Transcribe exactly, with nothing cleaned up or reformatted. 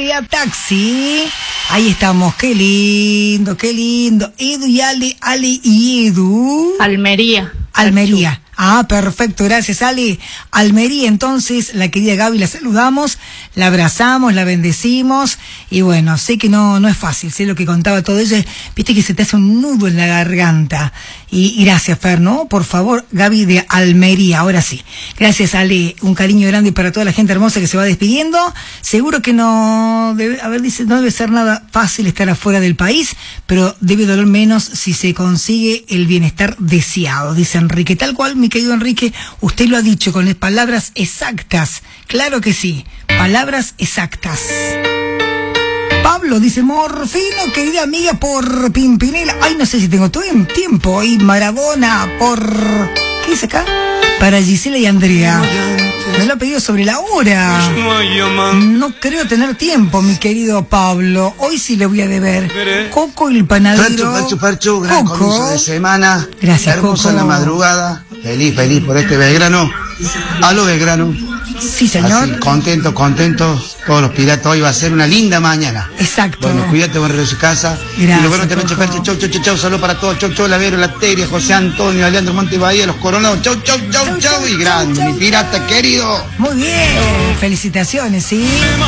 Almería Taxi. Ahí estamos, qué lindo, qué lindo. Edu y Ale, Ale y Edu. Almería. Almería. Ah, perfecto, gracias Ale. Almería, entonces, la querida Gaby, la saludamos, la abrazamos, la bendecimos, y bueno, sé que no, no es fácil, sé lo que contaba todo eso, viste que se te hace un nudo en la garganta, y, y gracias Fer, ¿no? Por favor, Gaby de Almería, ahora sí. Gracias Ale, un cariño grande para toda la gente hermosa que se va despidiendo, seguro que no debe, a ver, dice, no debe ser nada fácil estar afuera del país, pero debe doler menos si se consigue el bienestar deseado, dice Enrique, tal cual mi querido Enrique, usted lo ha dicho con las palabras exactas, claro que sí, palabras exactas. Pablo dice, Morfino, querida amiga, por Pimpinela, ay, no sé si tengo todo el tiempo, y Maradona, por... ¿qué dice acá? Para Gisela y Andrea. Me lo ha pedido sobre la hora. No creo tener tiempo, mi querido Pablo. Hoy sí le voy a deber. Coco y el panadero. Parchu, parchu, parchu. Gran Coco. comienzo de semana. Gracias, hermosa Coco. la madrugada. Feliz, feliz por este Belgrano. A lo Belgrano. Sí, señor. Así, contento, contento. Todos los piratas. Hoy va a ser una linda mañana. Exacto. Bueno, cuídate, buen regreso a casa. Gracias, y lo bueno te Coco. Perchu. Chau, chau, chau, chau. Saludos para todos. Chau, chau, Lavero, La Teria, José Antonio, Aleandro Monte Bahía, los Coronados. Chau, chau, chau, chau. Chau, Y chau, grande, chau, mi pirata chau. querido. Muy bien. Felicitaciones, ¿sí?